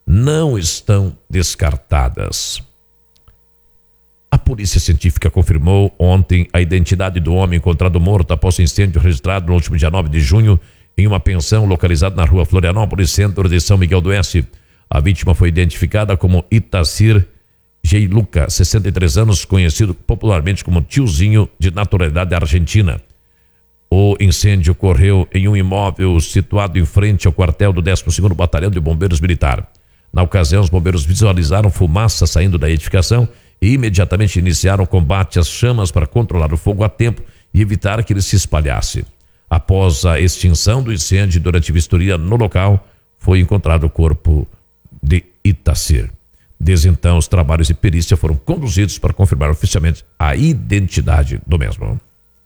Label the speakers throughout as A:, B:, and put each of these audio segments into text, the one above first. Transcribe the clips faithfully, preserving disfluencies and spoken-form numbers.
A: não estão descartadas. A polícia científica confirmou ontem a identidade do homem encontrado morto após o incêndio registrado no último dia nove de junho em uma pensão localizada na rua Florianópolis, centro de São Miguel do Oeste. A vítima foi identificada como Itacir Geiluca, sessenta e três anos, conhecido popularmente como Tiozinho, de naturalidade argentina. O incêndio ocorreu em um imóvel situado em frente ao quartel do décimo segundo Batalhão de Bombeiros Militar. Na ocasião, os bombeiros visualizaram fumaça saindo da edificação e imediatamente iniciaram o combate às chamas para controlar o fogo a tempo e evitar que ele se espalhasse. Após a extinção do incêndio, durante vistoria no local, foi encontrado o corpo de Itacir. Desde então, os trabalhos de perícia foram conduzidos para confirmar oficialmente a identidade do mesmo.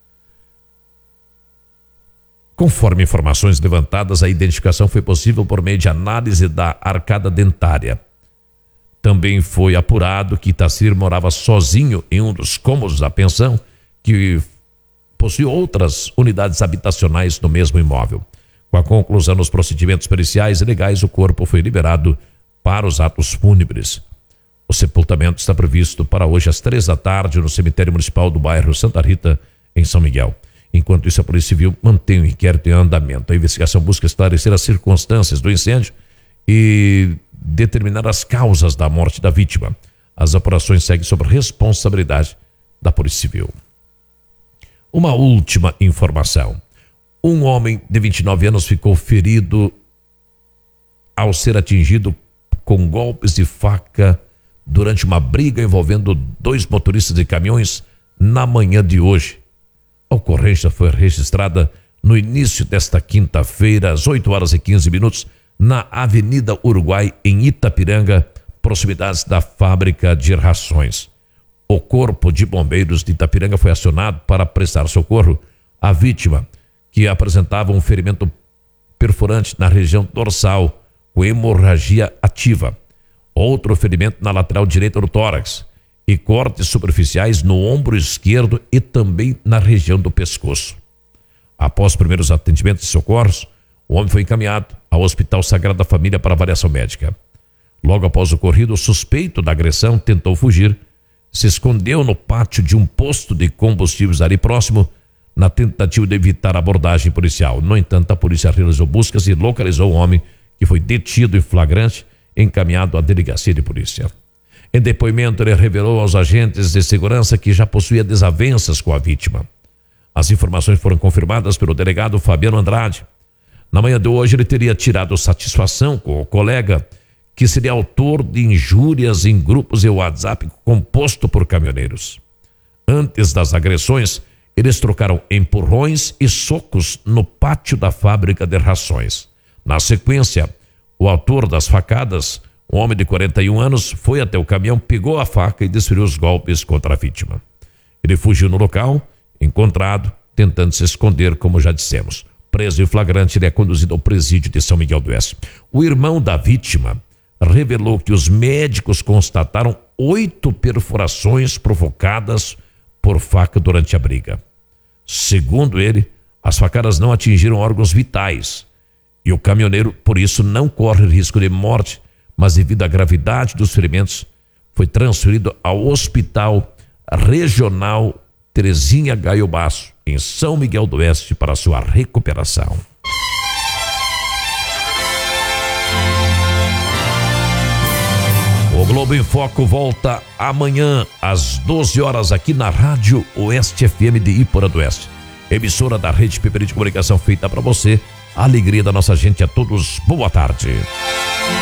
A: Conforme informações levantadas, a identificação foi possível por meio de análise da arcada dentária. Também foi apurado que Itacir morava sozinho em um dos cômodos da pensão, que possui outras unidades habitacionais no mesmo imóvel. Com a conclusão dos procedimentos periciais e legais, o corpo foi liberado para os atos fúnebres. O sepultamento está previsto para hoje às três da tarde no cemitério municipal do bairro Santa Rita, em São Miguel. Enquanto isso, a Polícia Civil mantém o inquérito em andamento. A investigação busca esclarecer as circunstâncias do incêndio e determinar as causas da morte da vítima. As apurações seguem sob responsabilidade da Polícia Civil. Uma última informação. Um homem de vinte e nove anos ficou ferido ao ser atingido com golpes de faca durante uma briga envolvendo dois motoristas de caminhões na manhã de hoje. A ocorrência foi registrada no início desta quinta-feira, às oito horas e quinze minutos, na Avenida Uruguai, em Itapiranga, proximidades da fábrica de rações. O Corpo de Bombeiros de Itapiranga foi acionado para prestar socorro à vítima, que apresentava um ferimento perfurante na região dorsal, com hemorragia ativa, outro ferimento na lateral direita do tórax e cortes superficiais no ombro esquerdo e também na região do pescoço. Após primeiros atendimentos e socorros, o homem foi encaminhado ao Hospital Sagrada Família para avaliação médica. Logo após o ocorrido, o suspeito da agressão tentou fugir, se escondeu no pátio de um posto de combustíveis ali próximo, na tentativa de evitar a abordagem policial. No entanto, a polícia realizou buscas e localizou o homem, que foi detido em flagrante, encaminhado à delegacia de polícia. Em depoimento, ele revelou aos agentes de segurança que já possuía desavenças com a vítima. As informações foram confirmadas pelo delegado Fabiano Andrade. Na manhã de hoje, ele teria tirado satisfação com o colega, que seria autor de injúrias em grupos de WhatsApp composto por caminhoneiros. Antes das agressões, eles trocaram empurrões e socos no pátio da fábrica de rações. Na sequência, o autor das facadas, um homem de quarenta e um anos, foi até o caminhão, pegou a faca e desferiu os golpes contra a vítima. Ele fugiu no local, encontrado, tentando se esconder, como já dissemos. Preso em flagrante, ele é conduzido ao presídio de São Miguel do Oeste. O irmão da vítima revelou que os médicos constataram oito perfurações provocadas por faca durante a briga. Segundo ele, as facadas não atingiram órgãos vitais e o caminhoneiro, por isso, não corre risco de morte, mas devido à gravidade dos ferimentos, foi transferido ao Hospital Regional Terezinha Gaio Basso, em São Miguel do Oeste, para sua recuperação. O Globo em Foco volta amanhã às doze horas aqui na Rádio Oeste F M de Iporã do Oeste. Emissora da Rede P P D de Comunicação, feita para você. A alegria da nossa gente. A todos, boa tarde.